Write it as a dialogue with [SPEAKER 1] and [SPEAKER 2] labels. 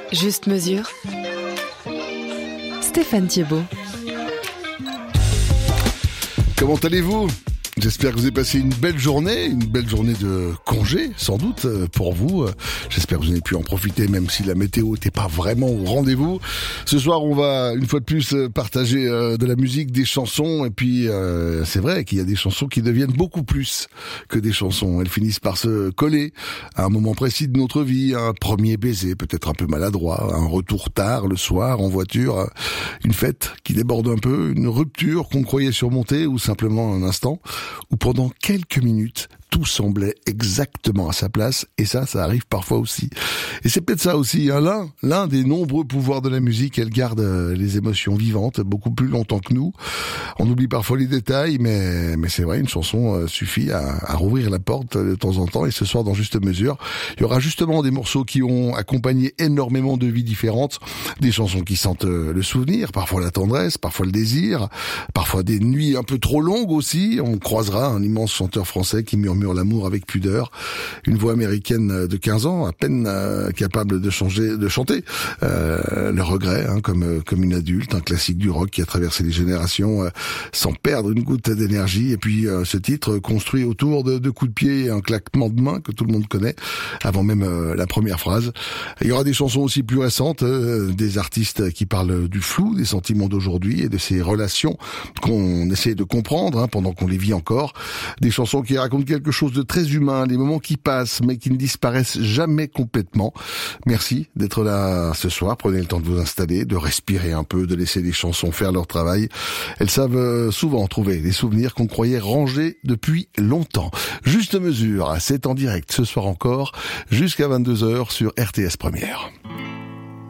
[SPEAKER 1] Juste mesure. Stéphane Thiebaud.
[SPEAKER 2] Comment allez-vous ? J'espère que vous avez passé une belle journée de congé, sans doute, pour vous. J'espère que vous avez pu en profiter, même si la météo n'était pas vraiment au rendez-vous. Ce soir, on va, une fois de plus, partager de la musique, des chansons. Et puis, c'est vrai qu'il y a des chansons qui deviennent beaucoup plus que des chansons. Elles finissent par se coller à un moment précis de notre vie. Un premier baiser, peut-être un peu maladroit. Un retour tard, le soir, en voiture. Une fête qui déborde un peu. Une rupture qu'on croyait surmonter, ou simplement un instant où pendant quelques minutes, tout semblait exactement à sa place, et ça arrive parfois aussi. Et c'est peut-être ça aussi, hein, l'un des nombreux pouvoirs de la musique, elle garde les émotions vivantes beaucoup plus longtemps que nous. On oublie parfois les détails, mais c'est vrai, une chanson suffit à rouvrir la porte de temps en temps, et ce soir, dans Juste Mesure, il y aura justement des morceaux qui ont accompagné énormément de vies différentes, des chansons qui sentent le souvenir, parfois la tendresse, parfois le désir, parfois des nuits un peu trop longues aussi. On croisera un immense chanteur français qui murmure l'amour avec pudeur, une voix américaine de 15 ans, à peine capable de chanter le regret, comme une adulte, un classique du rock qui a traversé les générations sans perdre une goutte d'énergie. Et puis ce titre construit autour de coups de pied et un claquement de main que tout le monde connaît avant même la première phrase. Il y aura des chansons aussi plus récentes, des artistes qui parlent du flou, des sentiments d'aujourd'hui et de ces relations qu'on essaie de comprendre pendant qu'on les vit encore. Des chansons qui racontent quelque chose de très humain, des moments qui passent mais qui ne disparaissent jamais complètement. Merci d'être là ce soir. Prenez le temps de vous installer, de respirer un peu, de laisser les chansons faire leur travail. Elles savent souvent trouver des souvenirs qu'on croyait rangés depuis longtemps. Juste Mesure, c'est en direct ce soir encore jusqu'à 22h sur RTS Première.